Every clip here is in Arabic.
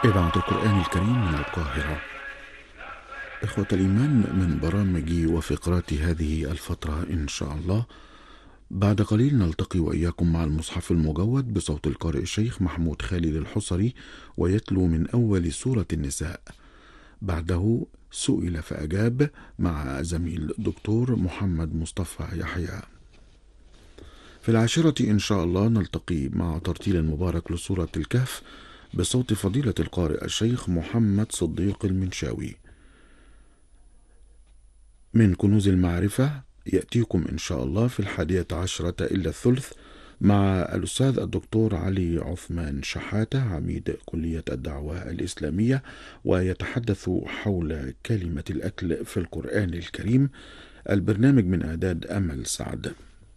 إذاعة القرآن الكريم من القاهرة. إخوة الإيمان، من برامج وفقرات هذه الفترة إن شاء الله بعد قليل نلتقي وإياكم مع المصحف المجود بصوت القارئ الشيخ محمود خالد الحصري، ويتلو من أول سورة النساء. بعده سئل فأجاب مع زميل دكتور محمد مصطفى يحيى. في العاشرة إن شاء الله نلتقي مع ترتيل مبارك لسورة الكهف بصوت فضيلة القارئ الشيخ محمد صديق المنشاوي. من كنوز المعرفة يأتيكم إن شاء الله في 11:50 مع الأستاذ الدكتور علي عثمان شحاتة، عميد كلية الدعوة الإسلامية، ويتحدث حول كلمة الأكل في القرآن الكريم. البرنامج من إعداد أمل سعد.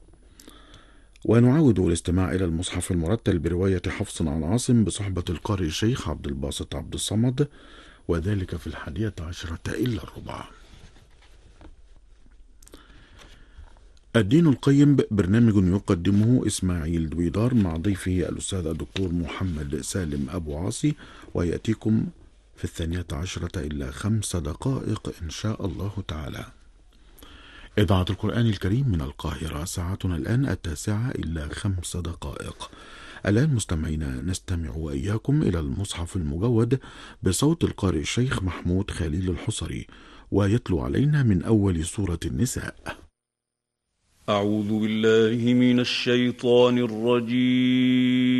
ونعود الاستماع إلى المصحف المرتل برواية حفص عن عاصم بصحبة القارئ الشيخ عبد الباسط عبد الصمد، وذلك في 11:10. الدين القيم برنامج يقدمه إسماعيل دويدار مع ضيفه الأستاذ الدكتور محمد سالم أبو عاصي، ويأتيكم في 12:05 إن شاء الله تعالى. إذاعة القرآن الكريم من القاهرة، ساعتنا الآن 9:05. الآن مستمعينا نستمع وإياكم إلى المصحف المجود بصوت القارئ الشيخ محمود خليل الحصري، ويتلو علينا من أول سورة النساء. أعوذ بالله من الشيطان الرجيم.